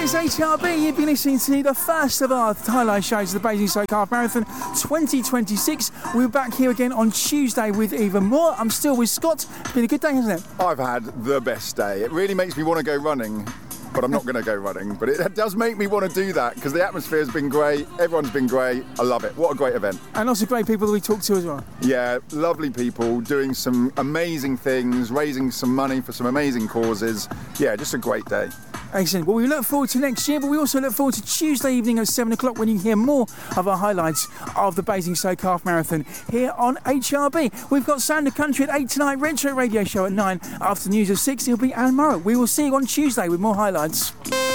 It's HRB. You've been listening to the first of our highlight shows of the Basingstoke Half Marathon 2026. We're back here again on Tuesday with even more. I'm still with Scott. It's been a good day, hasn't it? I've had the best day. It really makes me want to go running, but I'm not going to go running. But it does make me want to do that because the atmosphere has been great. Everyone's been great. I love it. What a great event. And lots of great people that we talked to as well. Yeah, lovely people doing some amazing things, raising some money for some amazing causes. Yeah, just a great day. Excellent. Well, we look forward to next year, but we also look forward to Tuesday evening at 7 o'clock when you hear more of our highlights of the Basingstoke Half Marathon here on HRB. We've got Sound of Country at 8 tonight, Retro Radio Show at 9. After news of 6, it'll be Anne Morrow. We will see you on Tuesday with more highlights.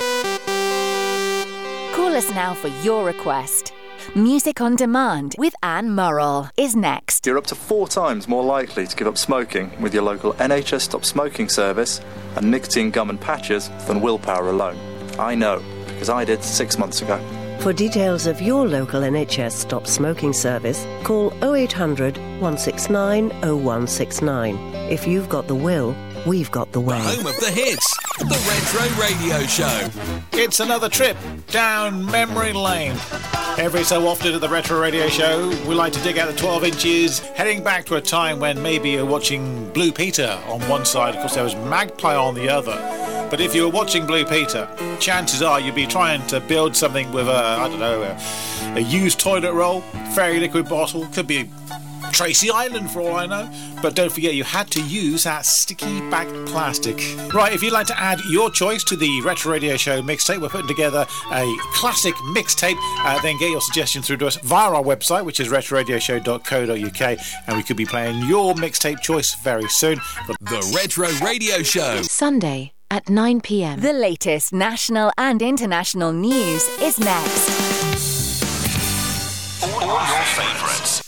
Call us now for your request. Music on Demand with Anne Morrill is next. You're up to 4 times more likely to give up smoking with your local NHS Stop Smoking service and nicotine gum and patches than willpower alone. I know, because I did 6 months ago. For details of your local NHS Stop Smoking service, call 0800 169 0169. If you've got the will, we've got the way. The home of the hits, the Retro Radio Show. It's another trip down memory lane. Every so often at the Retro Radio Show, we like to dig out the 12 inches, heading back to a time when maybe you're watching Blue Peter on one side, of course there was Magpie on the other. But if you were watching Blue Peter, chances are you'd be trying to build something with a used toilet roll, fairy liquid bottle, could be Tracy Island for all I know. But don't forget you had to use that sticky back plastic. Right, if you'd like to add your choice to the Retro Radio Show mixtape, we're putting together a classic mixtape. Then get your suggestion through to us via our website, which is retroradioshow.co.uk, and we could be playing your mixtape choice very soon. The Retro Radio Show. Sunday at 9 p.m. The latest national and international news is next. All your favourites.